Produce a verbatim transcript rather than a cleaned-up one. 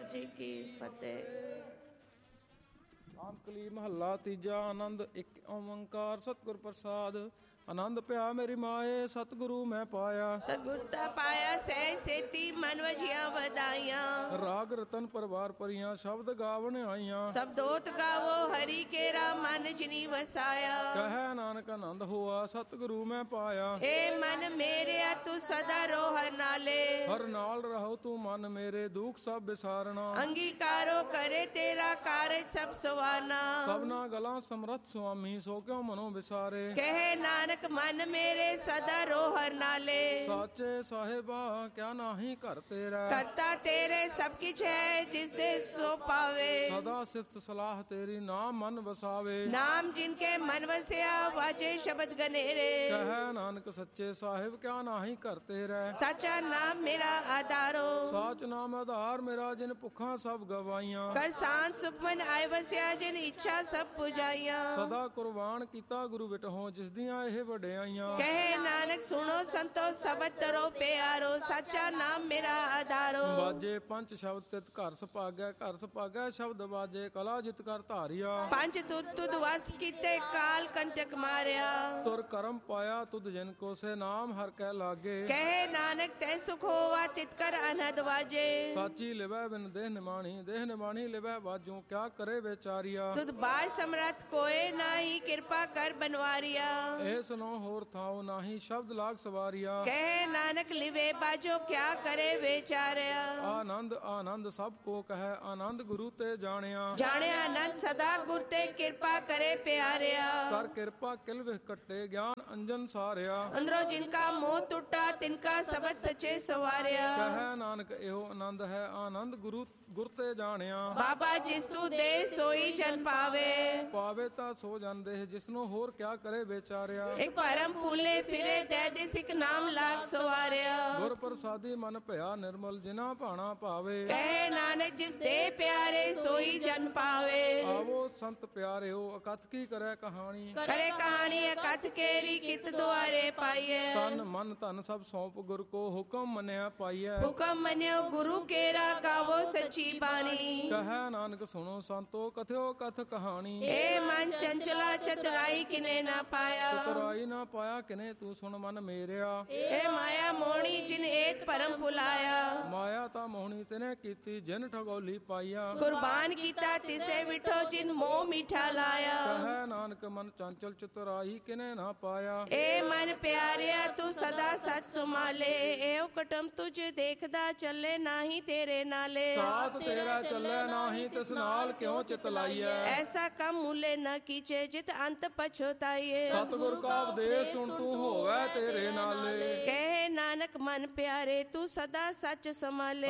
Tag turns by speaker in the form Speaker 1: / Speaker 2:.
Speaker 1: ਵਾਹਿਗੁਰੂ ਜੀ ਕੀ ਫਤਿਹ।
Speaker 2: ਅੰਕਲੀ ਮਹੱਲਾ ਤੀਜਾ। ਆਨੰਦ ਇੱਕ ਓੰਕਾਰ ਸਤਿਗੁਰ ਪ੍ਰਸਾਦ। ਆਨੰਦ ਪਿਆ ਮੇਰੀ ਮਾਏ ਸਤਿਗੁਰੂ ਮੈਂ ਪਾਇਆ।
Speaker 1: ਸਤਿਗੁਰਤਾ ਪਾਇਆ ਸਹਿ ਸੇਤੀ ਮਨ ਵਜੀਆਂ ਵਧਾਈਆਂ।
Speaker 2: ਰਾਗ ਰਤਨ ਪਰਵਾਰ ਪਰੀਆਂ ਸ਼ਬਦ ਗਾਵਣ ਆਈਆਂ।
Speaker 1: ਸਭ ਦੋਤ ਗਾਵੋ ਹਰੀ ਕੇਰਾ ਮਨ ਜਿਨੀ ਵਸਾਇਆ।
Speaker 2: ਕਹੈ ਨਾਨਕ ਆਨੰਦ ਹੋਆ ਸਤਿਗੁਰੂ ਮੈਂ ਪਾਇਆ।
Speaker 1: ਏ ਮਨ ਮੇਰਿਆ ਤੂੰ ਸਦਾ ਰੋਹ ਨਾਲੇ।
Speaker 2: ਹਰ ਨਾਲ ਰਹੋ ਤੂੰ ਮਨ ਮੇਰੇ ਦੁੱਖ ਸਭ ਵਿਸਾਰਣਾ।
Speaker 1: ਅੰਗੀਕਾਰੋ ਕਰੇ ਤੇਰਾ ਕਾਰਜ ਸਭ ਸਵਾਨਾ।
Speaker 2: ਸਭਨਾ ਗਲਾਂ ਸਮਰੱਥ ਸੁਆਮੀ ਸੋ ਕਿਉ ਮਨੋ ਵਿਸਾਰੇ।
Speaker 1: ਕਹੇ ਨਾਨਕ ਮਨ ਮੇਰੇ ਸਦਾ ਰੋਹ ਨਾਲੇ।
Speaker 2: ਸਾਚੇ ਸਾਹਿਬਾ ਕਿਆ ਨਾਹੀ ਘਰ ਤੇਰਾ।
Speaker 1: ਕਰਤਾ ਤੇਰੇ ਸਭ ਕਿਛ ਹੈ ਜਿਸ ਦੇ ਸੋ ਪਾਵੇ।
Speaker 2: ਸਦਾ ਸਿਫਤ ਸਲਾਹ ਤੇਰੀ ਨਾਮ ਮਨ ਵਸਾਵੇ।
Speaker 1: ਨਾਮ ਜਿਨ ਕੇ ਮਨ ਵਸਿਆ ਵਾਜੇ ਸ਼ਬਦ ਗਨੇਰੇ।
Speaker 2: ਕਹੈ ਨਾਨਕ ਸੱਚੇ ਸਾਹਿਬ ਕਿਆ ਨਾਹੀ ਘਰ ਤੇਰਾ।
Speaker 1: ਸਾਚਾ ਨਾਮ ਮੇਰਾ ਆਧਾਰੋ।
Speaker 2: ਸਾਚ ਨਾਮ ਆਧਾਰ ਮੇਰਾ ਜਿਨ ਭੁੱਖਾਂ ਸਭ ਗਵਾਈਆਂ।
Speaker 1: ਕਰ ਸਾਂਤ ਸੁਖਮਨ ਆਏ ਵਸਿਆ ਜਿਨ ਇੱਛਾ ਸਭ ਪੁਜਾਈਆਂ।
Speaker 2: ਸਦਾ ਕੁਰਬਾਨ ਕੀਤਾ ਗੁਰੂ ਵਿਟਹੁ ਜਿਸ ਦੀਆਂ ਇਹ ਵਡਿਆਈਆਂ।
Speaker 1: ਕਹੇ ਨਾਨਕ ਸੁਣੋ ਸੰਤੋ ਸਬਦ ਤਰੋ ਪਿਆਰੋ। ਸਾਚਾ ਨਾਮ ਮੇਰਾ ਆਧਾਰੋ।
Speaker 2: ਬਾਜੇ ਪੰਜ ਸ਼ਬਦ ਤਿਤ ਘਰ ਸੁਭਾਗੈ ਘਰ ਸੁਭਾਗੈ ਸ਼ਬਦ ਬਾਜੇ ਕਲਾ ਜਿਤ ਕਰ ਧਾਰਿਆ।
Speaker 1: ਪੰਜ ਤੁਧ ਤੁਧ ਵਸ ਕੀਤੇ ਕਾਲ ਕੰਟਕ ਮਾਰਿਆ।
Speaker 2: ਤੁਰ ਕਰਮ ਪਾਇਆ ਤੁਧ ਜਿਨ ਕੋ ਸੇ ਨਾਮ ਹਰ ਕੈ ਲਾਗੇ।
Speaker 1: ਕਹੇ ਨਾਨਕ ਤੈ ਸੁਖ ਹੋਵਾ ਤਿਤ ਕਰ ਅਨਹਦ ਵਾਜੇ।
Speaker 2: ਸਾਚੀ ਲਿਵੈ ਬਿਨ ਦੇਹ ਨਿਮਾਣੀ ਦੇਹ ਨਿਮਾਣੀ ਲਿਵੈ ਬਾਜੂ ਕਿਆ ਕਰੇ ਵਿਚਾਰੀਆ।
Speaker 1: ਤੁਧ ਬਾਜ ਸਮਰੱਥ ਕੋਏ ਨਾਹੀ ਕਿਰਪਾ ਕਰ ਬਨਵਾਰੀਆ।
Speaker 2: ਇਹ ਸੁਨੋ ਹੋਰ ਥਾਉ ਨਾਹੀ ਸ਼ਬਦ ਲਾਗ ਸਵਾਰੀਆ।
Speaker 1: ਕਹੇ ਨਾਨਕ ਲਿਵੇ ਬਾਜੋ ਕਿਆ ਕਰੇ ਵਿਚਾਰਿਆ।
Speaker 2: ਆਨੰਦ ਆਨੰਦ ਸਭ ਕੋ ਕਹੈ ਆਨੰਦ ਗੁਰੂ ਤੇ ਜਾਣਿਆ।
Speaker 1: ਜਾਣਿਆ ਆਨੰਦ ਸਦਾ ਗੁਰ ਤੇ ਕਿਰਪਾ ਕਰੇ ਪਿਆਰਿਆ।
Speaker 2: ਕਰ ਕਿਰਪਾ ਕਿਲ ਵਿਖ ਕੱਟੇ ਗਿਆਨ ਅੰਜਨ ਸਾਰਿਆ।
Speaker 1: ਅੰਦਰੋਂ ਜਿਨਕਾ ਮੋਹ ਟੁੱਟਾ ਤਿਨਕਾ ਸਬਦ ਸੱਚੇ ਸਵਾਰਿਆ।
Speaker 2: ਕਹੈ ਨਾਨਕ ਇਹੋ ਆਨੰਦ ਹੈ ਆਨੰਦ ਗੁਰੂ ਗੁਰ ਤੇ ਜਾਣਿਆ।
Speaker 1: ਬਾਬਾ ਜਿਸ ਤੂੰ ਦੇ ਸੋਈ ਜਨ ਪਾਵੇ।
Speaker 2: ਪਾਵੇ ਤਾਂ ਸੋ ਜਾਂਦੇ ਜਿਸਨੂੰ ਹੋਰ ਕਿਆ ਕਰੇ ਵਿਚਾਰਿਆ।
Speaker 1: ਇੱਕ ਪਰਮ ਫੂਲੇ ਫਿਰੇ ਦੇ ਦੇ ਸਿੱਖ ਨਾਮ ਲਾਗ ਸਵਾਰਿਆ।
Speaker 2: ਗੁਰ ਪ੍ਰਸਾਦੀ ਮਨ ਭਇਆ ਨਿਰਮਲ ਜਿਨਾ ਭਾਣਾ ਭਾਵੇ।
Speaker 1: ਕਹੇ ਨਾਨਕ ਜਿਸ ਦੇ ਪਿਆਰੇ ਸੋਈ ਜਨ ਪਾਵੇ।
Speaker 2: ਆਵੋ ਸੰਤ ਪਿਆਰਿਓ ਅਕਥ ਕੀ ਕਰੇ ਕਹਾਣੀ।
Speaker 1: ਕਰੇ ਕਹਾਣੀ ਅਕਥ ਕੇਰੀ ਕਿਤ ਦੁਆਰੇ ਪਾਈਏ।
Speaker 2: ਤਨ ਮਨ ਧਨ ਸਭ ਸੌਂਪ ਗੁਰ ਕੋ ਹੁਕਮ ਮੰਨਿਆ ਪਾਈਐ।
Speaker 1: ਹੁਕਮ ਮੰਨਿਓ ਗੁਰੂ ਕੇਰਾ ਗਾਵੋ ਸੱਚੀ ਬਾਣੀ।
Speaker 2: ਕਹੈ ਨਾਨਕ ਸੁਣੋ ਸੰਤੋ ਕਥਿਓ ਕਥ ਕਹਾਣੀ।
Speaker 1: ਏ ਮਨ ਚੰਚਲਾ ਚਤੁਰਾਈ ਕਿਨੇ ਨਾ ਪਾਇਆ।
Speaker 2: ਚਤੁਰਾਈ ਨਾ ਪਾਇਆ ਕਿਨੇ ਤੂੰ ਸੁਣ ਮਨ ਮੇਰਿਆ।
Speaker 1: ਏ ਮਾਇਆ ਮੋਹਣੀ ਜਿਨ ਏਤ ਪਰਮ ਭੁਲਾਇਆ।
Speaker 2: ਮਾਇਆ ਤਾਂ ਮੋਹਣੀ ਤਿਨੇ ਕੀਤੀ ਜਿਨ ਠਗੋਲੀ ਪਾਈਆ।
Speaker 1: ਕੁਰਬਾਨ ਕੀਤਾ ਤਿਸੇ ਵਿਠੋ ਜਿਨ ਮੋਹ ਮਿਠਾ ਲਾਇਆ।
Speaker 2: ਕਹੈ ਨਾਨਕ ਮਨ ਚੰਚਲ ਚਤੁਰਾਈ ਕਿਨੇ ਨਾ ਪਾਇਆ।
Speaker 1: ਏ ਮਨ ਪਿਆਰਿਆ ਤੂੰ ਸਦਾ ਸੱਚ ਸੰਭਾਲੇ। ਏਉ ਕਟਮ ਤੁਝ ਦੇਖਦਾ ਚੱਲੇ ਨਾਹੀ ਤੇਰੇ ਨਾਲੇ।
Speaker 2: ਸਾਥ ਤੇਰਾ ਚੱਲੇ ਨਾਹੀ ਤਿਸ ਨਾਲ ਕਿਉ ਚਿਤ ਲਾਈਐ।
Speaker 1: ਐਸਾ ਕੰਮ ਮੁਲੇ ਨਾ ਕੀਚੇ ਜਿਤ ਅੰਤ ਪਛਤਾਈਏ।
Speaker 2: ਸਤਿਗੁਰ ਕਾ ਉਪਦੇਸ਼ ਸੁਣ ਤੂੰ ਹੋਵੇ ਤੇਰੇ ਨਾਲੇ।
Speaker 1: ਕਹੇ ਨਾਨਕ ਮਨ ਪਿਆਰੇ ਤੂੰ ਸਦਾ ਸੱਚ ਸੰਭਾਲੇ।